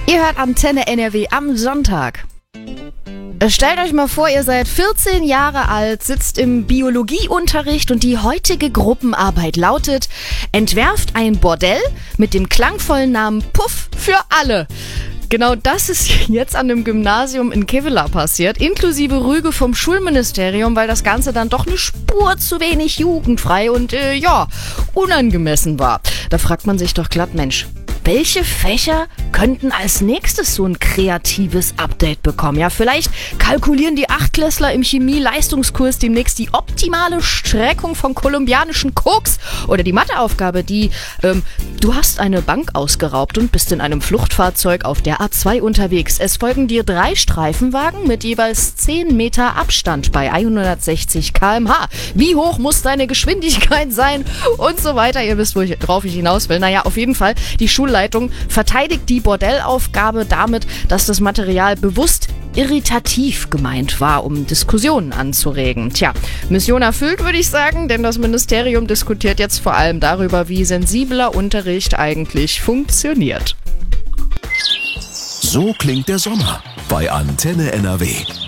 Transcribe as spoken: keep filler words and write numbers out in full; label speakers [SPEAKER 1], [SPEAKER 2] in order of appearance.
[SPEAKER 1] Ihr hört Antenne N R W am Sonntag. Stellt euch mal vor, ihr seid vierzehn Jahre alt, sitzt im Biologieunterricht und die heutige Gruppenarbeit lautet: Entwerft ein Bordell mit dem klangvollen Namen Puff für alle. Genau das ist jetzt an dem Gymnasium in Kevelaer passiert, inklusive Rüge vom Schulministerium, weil das Ganze dann doch eine Spur zu wenig jugendfrei und, äh, ja, unangemessen war. Da fragt man sich doch glatt, Mensch, welche Fächer könnten als nächstes so ein kreatives Update bekommen? Ja, vielleicht kalkulieren die Achtklässler im Chemie-Leistungskurs demnächst die optimale Streckung von kolumbianischen Koks. Oder die Matheaufgabe, die, ähm, du hast eine Bank ausgeraubt und bist in einem Fluchtfahrzeug auf der A zwei unterwegs. Es folgen dir drei Streifenwagen mit jeweils zehn Meter Abstand bei hundertsechzig Kilometer pro Stunde. Wie hoch muss deine Geschwindigkeit sein? Und so weiter. Ihr wisst, worauf ich hinaus will. Naja, auf jeden Fall, die Schulleitung verteidigt die Bordellaufgabe damit, dass das Material bewusst irritativ gemeint war, um Diskussionen anzuregen. Tja, Mission erfüllt, würde ich sagen, denn das Ministerium diskutiert jetzt vor allem darüber, wie sensibler Unterricht eigentlich funktioniert.
[SPEAKER 2] So klingt der Sommer bei Antenne N R W.